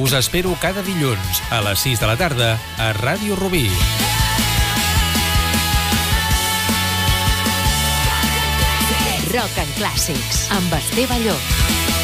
Us espero cada dilluns a les 6 de la tarda a Ràdio Rubí. Rock and Clàssics, amb Esteve Llop.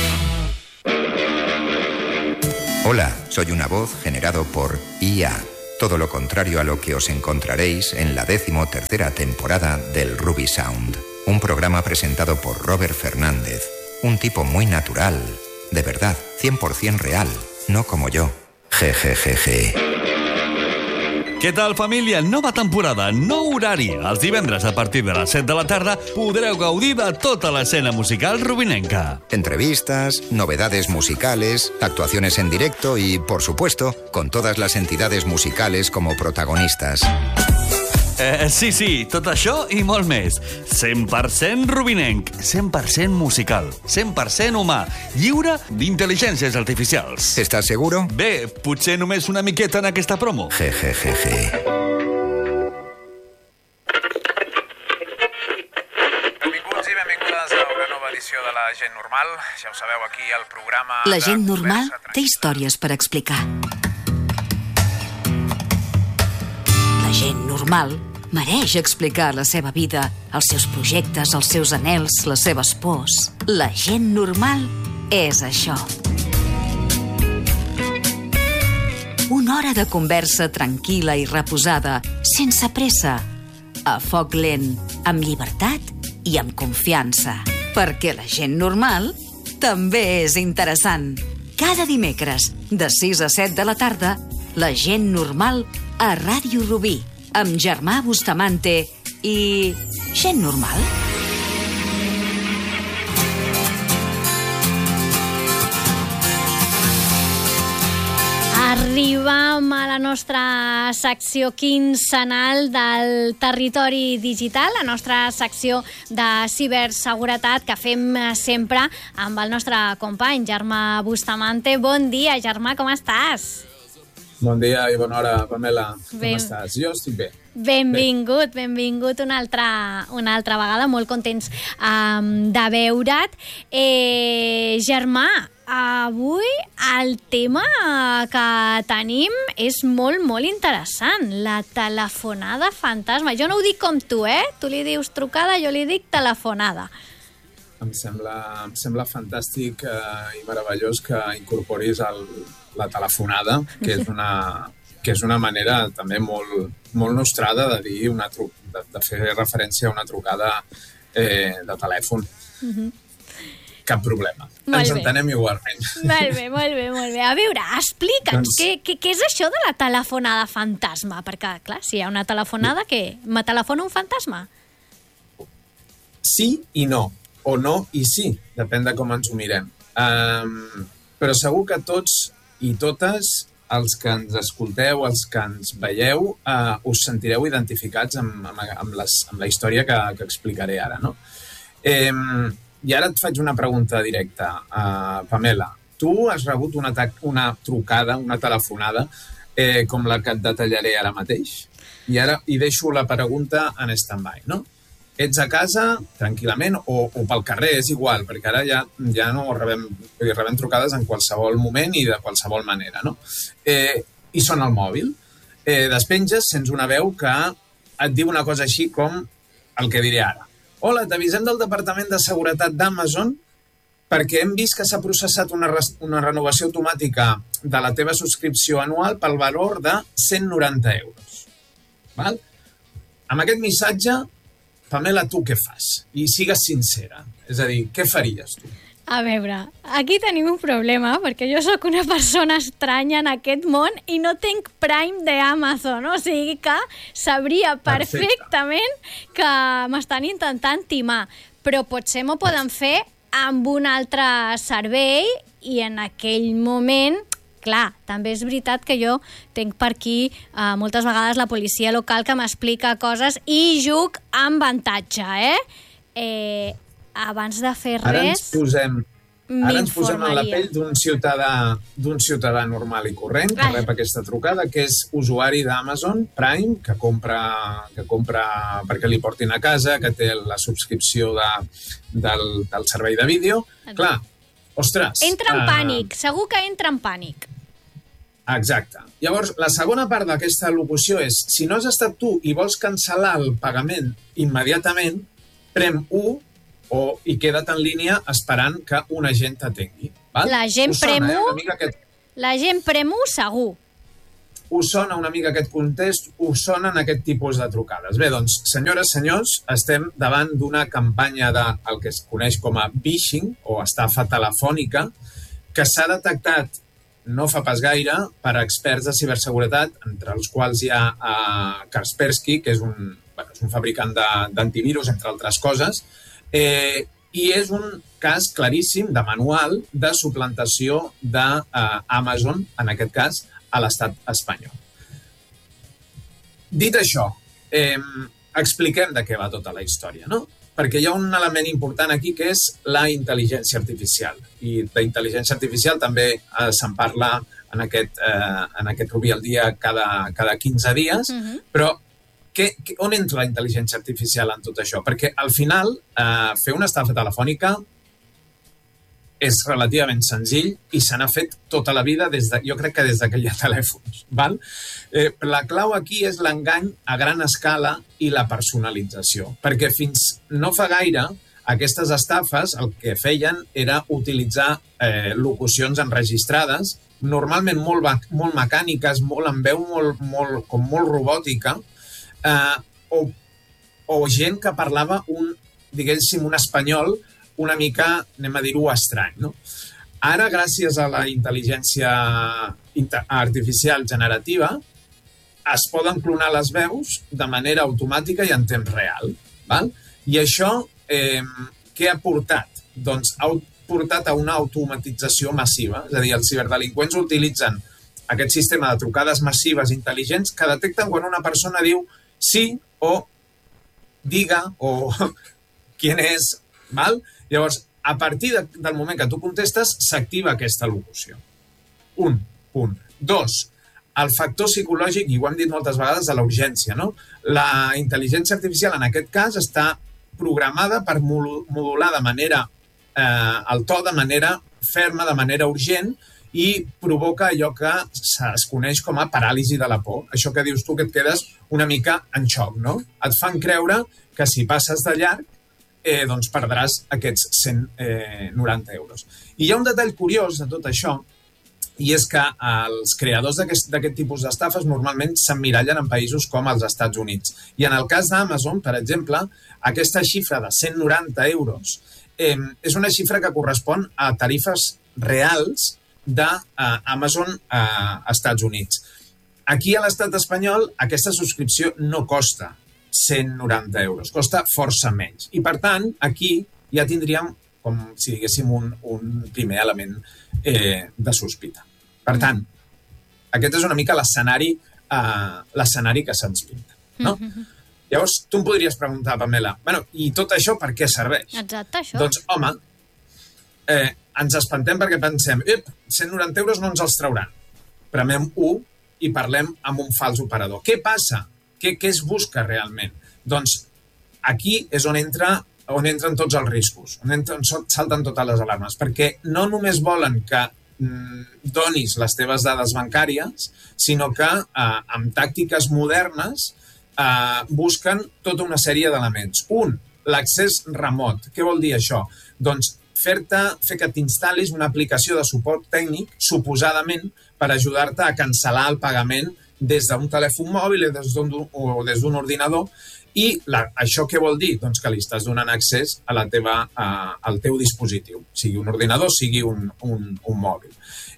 Hola, soy una voz generado por IA. Todo lo contrario a lo que os encontraréis en la 13ª temporada del Ruby Sound. Un programa presentado por Robert Fernández. Un tipo muy natural. De verdad, 100% real. No como yo. Jejejeje. Què tal, família? Nova temporada, nou horari. Els divendres a partir de les 7 de la tarda podreu gaudir de tota l'escena musical rubinenca. Entrevistas, novedades musicales, actuaciones en directo y, por supuesto, con todas las entidades musicales como protagonistas. Sí, tot això i molt més. 100% rubinenc, 100% musical, 100% humà, lliure d'intel·ligències artificials. ¿Estás seguro? Bé, potser només una miqueta en aquesta promo. Jejejeje. Benvinguts i benvingudes a una nova edició de La Gent Normal. Ja ho sabeu, aquí al programa... La Gent Normal té històries per explicar. La gent normal mereix explicar la seva vida, els seus projectes, els seus anhels, les seves pors. La gent normal és això. Una hora de conversa tranquil·la i reposada, sense pressa, a foc lent, amb llibertat i amb confiança. Perquè la gent normal també és interessant. Cada dimecres, de 6 a 7 de la tarda, La Gent Normal a Ràdio Rubí, amb Germà Bustamante i gent normal. Arribam a la nostra secció quinzenal del territori digital, la nostra secció de ciberseguretat que fem sempre amb el nostre company Germà Bustamante. Bon dia, Germà, com estàs? Bon dia i bona hora, Pamela. Com estàs? Jo estic bé. Benvingut una altra vegada, molt contents de veure't. Germà, avui el tema que tenim és molt, molt interessant, la telefonada fantasma. Jo no ho dic com tu, Tu li dius trucada, jo li dic telefonada. Em sembla fantàstic i meravellós que incorporis la telefonada, que és una manera també molt nostrada de dir de fer referència a una trucada de telèfon. Cap problema. Ens entenem igualment. Molt bé. A veure, explica'ns, què és això de la telefonada fantasma? Perquè, clar, si hi ha una telefonada, què? Me telefona un fantasma? Sí i no. O no i sí, depèn de com ens ho mirem. Però segur que tots i totes els que ens escolteu, els que ens veieu, us sentireu identificats amb la història que explicaré ara, no? I ara et faig una pregunta directa, Pamela. Tu has rebut una trucada, una telefonada, com la que et detallaré ara mateix? I deixo la pregunta en stand-by, no? Ets a casa, tranquil·lament, o pel carrer, és igual, perquè ara ja no rebem trucades en qualsevol moment i de qualsevol manera, no? I sona el mòbil. Despenges, sents una veu que et diu una cosa així com el que diré ara. Hola, t'avisem del Departament de Seguretat d'Amazon perquè hem vist que s'ha processat una renovació automàtica de la teva subscripció anual pel valor de 190 euros. Val? Amb aquest missatge, Pamela, tu què fas? I sigues sincera. És a dir, què faries tu? A veure, aquí tenim un problema, perquè jo sóc una persona estranya en aquest món i no tinc Prime d'Amazon, o sigui que sabria perfectament que m'estan intentant timar, però potser m'ho poden fer amb un altre servei i en aquell moment... Clar, també és veritat que jo tinc per aquí moltes vegades la policia local que m'explica coses i juc amb avantatge, abans de fer res... Ara ens posem en la pell d'un ciutadà normal i corrent que rep aquesta trucada, que és usuari d'Amazon Prime, que compra perquè li portin a casa, que té la subscripció del servei de vídeo. Clar, ostres... Entra en pànic, segur que entra en pànic. Exacte. Llavors, la segona part d'aquesta locució és, si no has estat tu i vols cancel·lar el pagament immediatament, prem 1 i queda't en línia esperant que un agent t'atengui. Val? La gent prem 1, la gent prem 1 segur. Us sona una mica aquest context, us sonen aquest tipus de trucades. Bé, doncs, senyores, senyors, estem davant d'una campanya del que es coneix com a phishing o estafa telefònica que s'ha detectat no fa pas gaire per experts de ciberseguretat, entre els quals hi ha Kaspersky, que és un fabricant d'antivirus, entre altres coses, i és un cas claríssim de manual de suplantació d'Amazon, en aquest cas, a l'estat espanyol. Dit això, expliquem de què va tota la història, no? Perquè hi ha un element important aquí que és la intel·ligència artificial. I d'intel·ligència artificial també se'n parla en aquest Rubí al dia cada 15 dies, però on entra la intel·ligència artificial en tot això? Perquè al final fer una estafa telefònica és relativament senzill i se n'ha fet tota la vida, jo crec que des que hi ha telèfons. Val? La clau aquí és l'engany a gran escala i la personalització, perquè fins no fa gaire aquestes estafes el que feien era utilitzar locucions enregistrades, normalment molt mecàniques, molt amb veu com molt robòtica, o gent que parlava diguéssim, un espanyol una mica, anem a dir-ho, estrany, no? Ara, gràcies a la intel·ligència artificial generativa, es poden clonar les veus de manera automàtica i en temps real. Val? I això què ha portat? Doncs ha portat a una automatització massiva. És a dir, els ciberdelinqüents utilitzen aquest sistema de trucades massives intel·ligents que detecten quan una persona diu sí o diga o quién és, val? Llavors, a partir del moment que tu contestes, s'activa aquesta locució. Un punt. 2, el factor psicològic, i ho hem dit moltes vegades, de la urgència, no? La intel·ligència artificial, en aquest cas, està programada per modular de manera el to de manera ferma, de manera urgent, i provoca allò que es coneix com a paràlisi de la por. Això que dius tu, que et quedes una mica en xoc, no? Et fan creure que si passes de llarg, doncs perdràs aquests 190 euros. I hi ha un detall curiós de tot això, i és que els creadors d'aquest tipus d'estafes normalment s'emmirallen en països com els Estats Units. I en el cas d'Amazon, per exemple, aquesta xifra de 190 euros és una xifra que correspon a tarifes reals d'Amazon a Estats Units. Aquí a l'estat espanyol aquesta subscripció no costa 190 euros, costa força menys. I per tant, aquí ja tindríem, com si diguéssim, un primer element de sospita. Per tant, aquest és una mica l'escenari que se'ns pinta. No? Llavors, tu em podries preguntar, Pamela, i tot això per què serveix? Exacte, això. Doncs, home, ens espantem perquè pensem 190 euros no ens els trauran. Premem 1 i parlem amb un fals operador. Què passa? Què es busca realment? Doncs aquí és on entren tots els riscos, on salten totes les alarmes, perquè no només volen que donis les teves dades bancàries, sinó que amb tàctiques modernes busquen tota una sèrie d'elements. L'accés remot. Què vol dir això? Doncs fer que t'instal·lis una aplicació de suport tècnic, suposadament, per ajudar-te a cancel·lar el pagament des d'un telèfon mòbil o des d'un ordinador. I això què vol dir? Doncs que li estàs donant accés al teu dispositiu, sigui un ordinador, sigui un mòbil.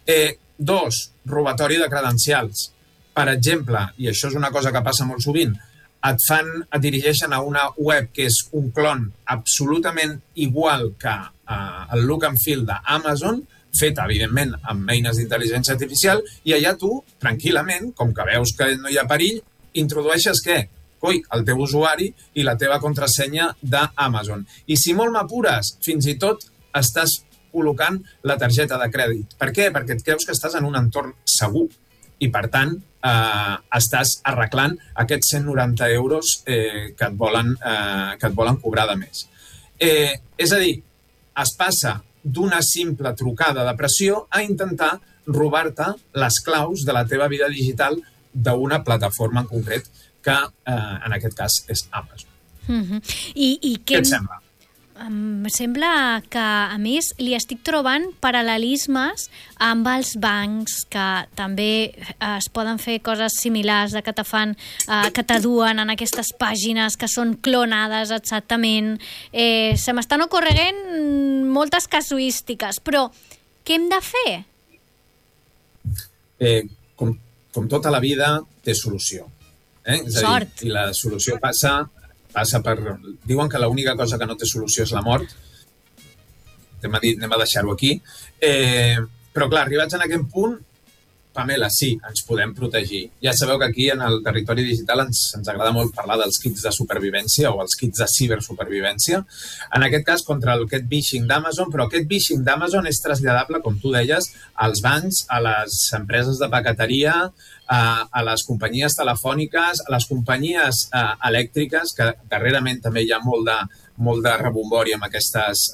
2, robatori de credencials. Per exemple, i això és una cosa que passa molt sovint, et dirigeixen a una web que és un clon absolutament igual que el look and feel d'Amazon, feta, evidentment, amb eines d'intel·ligència artificial, i allà tu, tranquil·lament, com que veus que no hi ha perill, introdueixes què? El teu usuari i la teva contrasenya d'Amazon. I si molt m'apures, fins i tot estàs col·locant la targeta de crèdit. Per què? Perquè et creus que estàs en un entorn segur i, per tant, estàs arreglant aquests 190 euros que et volen cobrar de més. És a dir, es passa d'una simple trucada de pressió a intentar robar-te les claus de la teva vida digital d'una plataforma en concret que, en aquest cas, és Amazon. Què et sembla? Em sembla que, a més, li estic trobant paral·lelismes amb els bancs, que també es poden fer coses similars, que te fan, que t'aduen en aquestes pàgines que són clonades exactament. Se m'estan ocorregant moltes casuístiques, però què hem de fer? Com tota la vida, té solució. És a dir, i la solució passa per... Diuen que l'única cosa que no té solució és la mort. Anem a deixar-ho aquí. Però, clar, arribats en aquest punt, Pamela, sí, ens podem protegir. Ja sabeu que aquí, en el territori digital, ens agrada molt parlar dels kits de supervivència o els kits de cibersupervivència. En aquest cas, contra aquest phishing d'Amazon, però aquest phishing d'Amazon és traslladable, com tu deies, als bancs, a les empreses de paqueteria, a les companyies telefòniques, a les companyies elèctriques, que darrerament també hi ha molt de rebombori amb aquests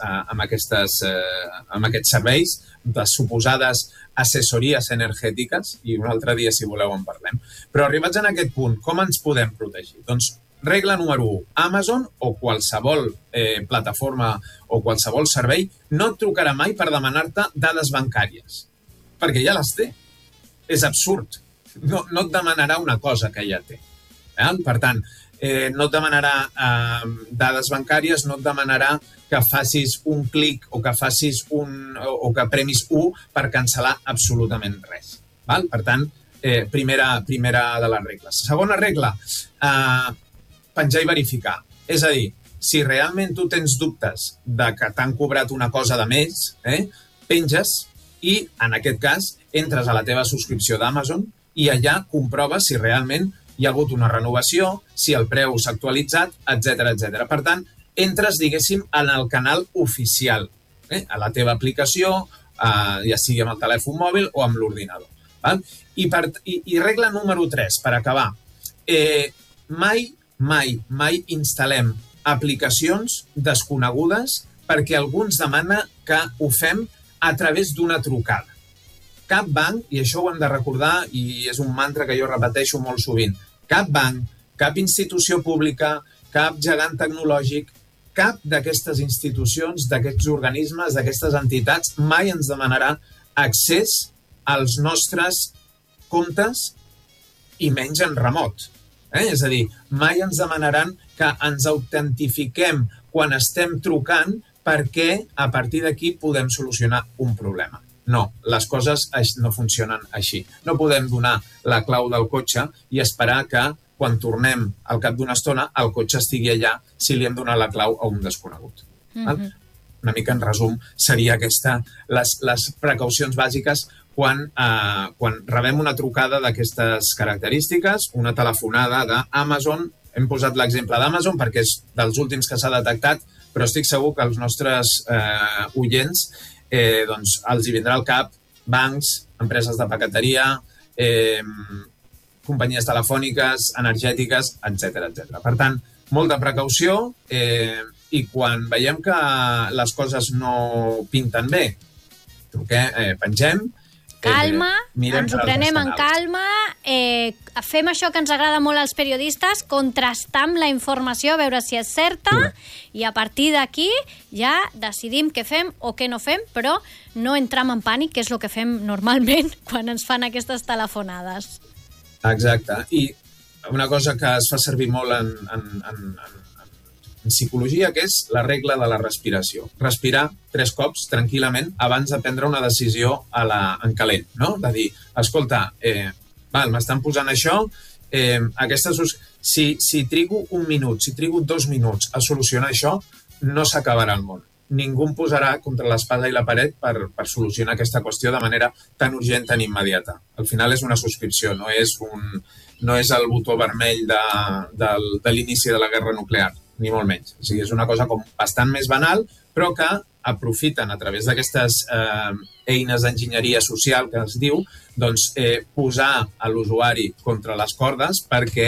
serveis, de suposades assessories energètiques, i un altre dia, si voleu, en parlem. Però arribats en aquest punt, com ens podem protegir? Doncs, regla número 1, Amazon o qualsevol plataforma o qualsevol servei no et trucarà mai per demanar-te dades bancàries, perquè ja les té. És absurd. No et demanarà una cosa que ja té. Per tant, no et demanarà dades bancàries, no et demanarà que facis un clic o que facis o que premis 1 per cancel·lar absolutament res. Per tant, primera de les regles. Segona regla, penjar i verificar. És a dir, si realment tu tens dubtes de que t'han cobrat una cosa de més, penges i, en aquest cas, entres a la teva subscripció d'Amazon i allà comproves si realment hi ha hagut una renovació, si el preu s'ha actualitzat, etc. Per tant, entres, diguéssim, en el canal oficial, a la teva aplicació, ja sigui amb el telèfon mòbil o amb l'ordinador. I regla número 3, per acabar. Mai instal·lem aplicacions desconegudes perquè algú ens demana que ho fem a través d'una trucada. Cap banc, i això ho hem de recordar, i és un mantra que jo repeteixo molt sovint, cap banc, cap institució pública, cap gegant tecnològic, cap d'aquestes institucions, d'aquests organismes, d'aquestes entitats, mai ens demanarà accés als nostres comptes i menys en remot. És a dir, mai ens demanaran que ens autentifiquem quan estem trucant perquè a partir d'aquí podem solucionar un problema. No, les coses no funcionen així. No podem donar la clau del cotxe i esperar que quan tornem al cap d'una estona el cotxe estigui allà si li hem donat la clau a un desconegut. Una mica en resum seria les precaucions bàsiques quan rebem una trucada d'aquestes característiques, una telefonada d'Amazon. Hem posat l'exemple d'Amazon perquè és dels últims que s'ha detectat, però estic segur que els nostres oients els hi vindrà al cap bancs, empreses de paqueteria, companyies telefòniques, energètiques, etc. Per tant, molta precaució i quan veiem que les coses no pinten bé, pengem, calma, ens ho prenem en calma, fem això que ens agrada molt als periodistes, contrastam la informació a veure si és certa i a partir d'aquí ja decidim què fem o què no fem, però no entram en pànic, que és el que fem normalment quan ens fan aquestes telefonades. Exacte. I una cosa que es fa servir molt en psicologia, que és la regla de la respiració. Respirar 3 cops tranquil·lament abans de prendre una decisió en calent, no? De dir, escolta, m'estan posant això, si trigo 1 minut, si trigo 2 minuts a solucionar això, no s'acabarà el món. Ningú em posarà contra l'espasa i la paret per solucionar aquesta qüestió de manera tan urgent, tan immediata. Al final és una subscripció, no és el botó vermell de l'inici de la guerra nuclear, ni molt menys. O sigui, és una cosa com bastant més banal, però que aprofiten a través d'aquestes eines d'enginyeria social que es diu, doncs posar a l'usuari contra les cordes perquè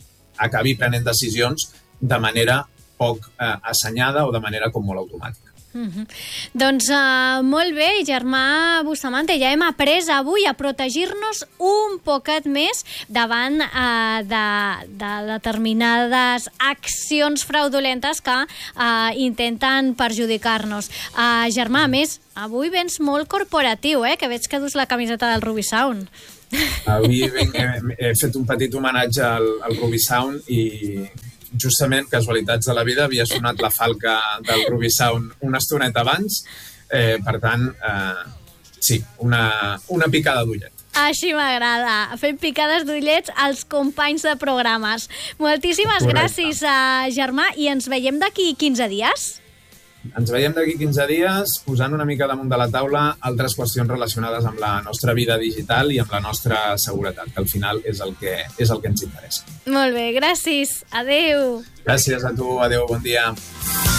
acabi prenent decisions de manera poc assenyada o de manera com molt automàtica. Doncs molt bé, germà Bustamante, ja hem après avui a protegir-nos un poquet més davant de determinades accions fraudulentes que intenten perjudicar-nos. Germà, a més, avui vens molt corporatiu, que veig que dus la camiseta del Ruby Sound. Avui he fet un petit homenatge al Ruby Sound i justament, casualitats de la vida, havia sonat la falca del Ruby Sound una estoneta abans. Per tant, sí, una picada d'ullet. Així m'agrada, fent picades d'ullets als companys de programes. Moltíssimes gràcies, germà, i ens veiem d'aquí 15 dies? Ens veiem d'aquí 15 dies posant una mica damunt de la taula altres qüestions relacionades amb la nostra vida digital i amb la nostra seguretat, que al final és el que ens interessa. Molt bé, gràcies. Adéu. Gràcies a tu, adéu, bon dia.